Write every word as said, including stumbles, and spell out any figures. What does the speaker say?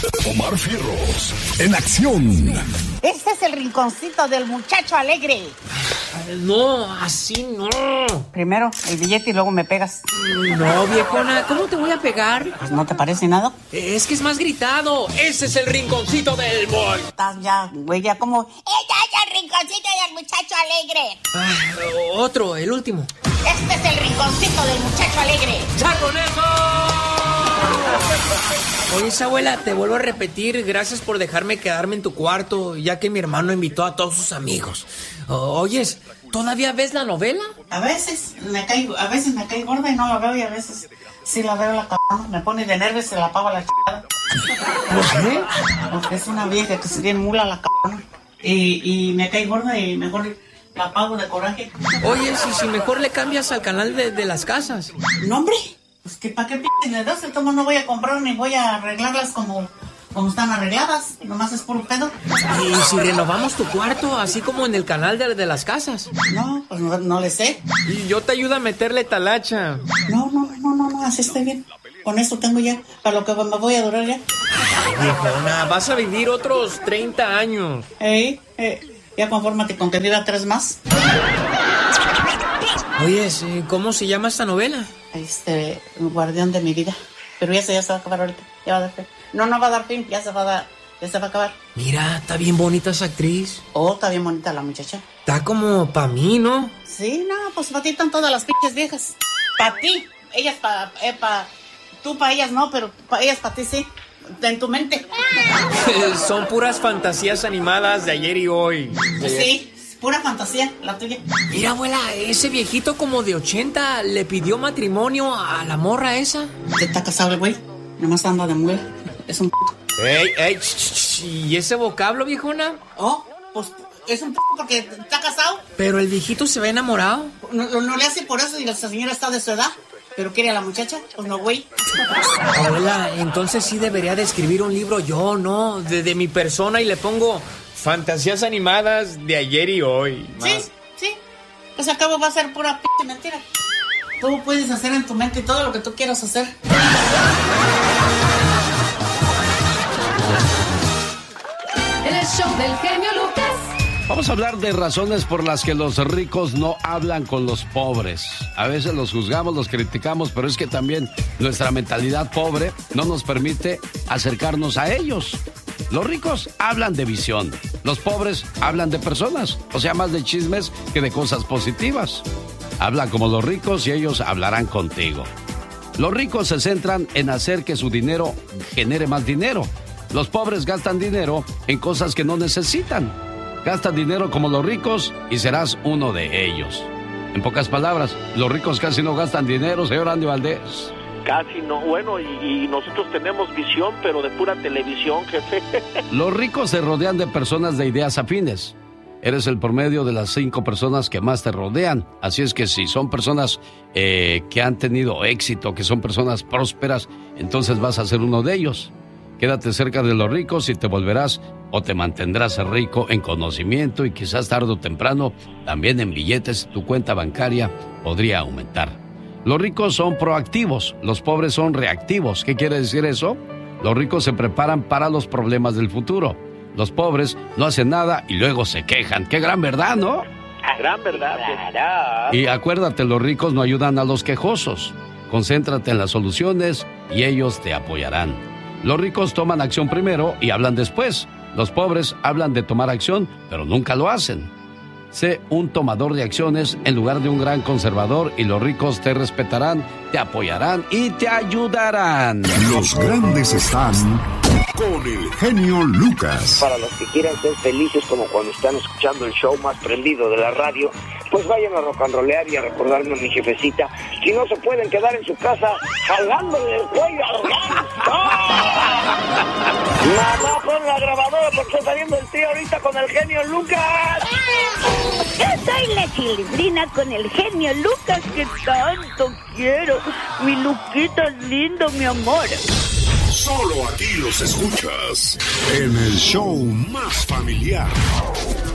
Omar Fierros, en acción. Este es el rinconcito del muchacho alegre. No, así no. Primero el billete y luego me pegas. No, viejona, ¿cómo te voy a pegar? Pues no te parece nada. Es que es más gritado. Ese es el rinconcito del boy. Estás ya, güey, ya como... ¡Este es el rinconcito del muchacho alegre! Ah, otro, el último. Este es el rinconcito del muchacho alegre. ¡Ya con eso! Oye, abuela, te vuelvo a repetir, gracias por dejarme quedarme en tu cuarto, ya que mi hermano invitó a todos sus amigos. Oyes, ¿todavía ves la novela? A veces me caigo, a veces me cae gorda y no la veo, y a veces sí la veo la c***, me pone de nervios y se la apago a la chingada. ¿Por qué? Porque es una vieja que se bien mula la c***, y, y me cae gorda y mejor la apago de coraje. Oye, si, si mejor le cambias al canal de, de las casas. No, hombre. Pues que para qué p*** me das, el tomo no voy a comprar ni voy a arreglarlas como, como están arregladas, nomás es puro pedo. ¿Y si renovamos tu cuarto, así como en el canal de, de las casas? No, pues no, no le sé. Y yo te ayudo a meterle talacha. No, no, no, no, no, así estoy bien. Con esto tengo ya, para lo que me voy a durar ya. Ay, viejona, vas a vivir otros treinta años. Ey, eh, ya confórmate con que viva tres más. Oye, ¿cómo se llama esta novela? Este, Guardián de mi vida. Pero ya se, ya se va a acabar ahorita. Ya va a dar fin. No, no va a dar fin, ya se va a dar, ya se va a acabar. Mira, está bien bonita esa actriz. Oh, está bien bonita la muchacha. Está como pa' mí, ¿no? Sí, no, pues para ti están todas las pinches viejas. Para ti, ellas para, eh, pa, tú para ellas no, pero para ellas para ti sí. En tu mente. Son puras fantasías animadas de ayer y hoy. Sí. Pura fantasía, la tuya. Mira, abuela, ese viejito como de ochenta le pidió matrimonio a la morra esa. ¿Te está casado el güey? Nomás anda de muela. Es un p***. Ey, ey, ch, ch, ch, ¿y ese vocablo, viejona? Oh, pues es un p*** porque está casado. Pero el viejito se ve enamorado. No, no le hace por eso y la señora está de su edad. ¿Pero quiere a la muchacha? Pues no, güey. Abuela, entonces sí debería de escribir un libro yo, ¿no? De, de mi persona y le pongo... Fantasías animadas de ayer y hoy. Más. Sí, sí. Pues al cabo va a ser pura p*** mentira. Tú puedes hacer en tu mente todo lo que tú quieras hacer. El show del genio Lucas. Vamos a hablar de razones por las que los ricos no hablan con los pobres. A veces los juzgamos, los criticamos, pero es que también nuestra mentalidad pobre no nos permite acercarnos a ellos. Los ricos hablan de visión, los pobres hablan de personas, o sea, más de chismes que de cosas positivas. Hablan como los ricos y ellos hablarán contigo. Los ricos se centran en hacer que su dinero genere más dinero. Los pobres gastan dinero en cosas que no necesitan. Gastan dinero como los ricos y serás uno de ellos. En pocas palabras, los ricos casi no gastan dinero, señor Andy Valdés. Casi no, bueno, y, y nosotros tenemos visión, pero de pura televisión, jefe. Los ricos se rodean de personas de ideas afines. Eres el promedio de las cinco personas que más te rodean. Así es que si son personas eh, que han tenido éxito, que son personas prósperas, entonces vas a ser uno de ellos. Quédate cerca de los ricos y te volverás o te mantendrás rico en conocimiento y quizás tarde o temprano también en billetes tu cuenta bancaria podría aumentar. Los ricos son proactivos, los pobres son reactivos. ¿Qué quiere decir eso? Los ricos se preparan para los problemas del futuro. Los pobres no hacen nada y luego se quejan. ¡Qué gran verdad!, ¿no? Gran verdad. Claro. Y acuérdate, los ricos no ayudan a los quejosos. Concéntrate en las soluciones y ellos te apoyarán. Los ricos toman acción primero y hablan después. Los pobres hablan de tomar acción, pero nunca lo hacen. Sé un tomador de acciones en lugar de un gran conservador y los ricos te respetarán, te apoyarán y te ayudarán. Los grandes están con el genio Lucas. Para los que quieran ser felices como cuando están escuchando el show más prendido de la radio, pues vayan a rock and rollear y a recordarme a mi jefecita. Si no se pueden quedar en su casa jalándole el cuello al ganso. Mamá, pon la grabadora porque está saliendo el tío ahorita con el genio Lucas. Yo soy la Chilindrina con el genio Lucas que tanto quiero. Mi Luquita lindo, mi amor. Solo aquí los escuchas en el show más familiar.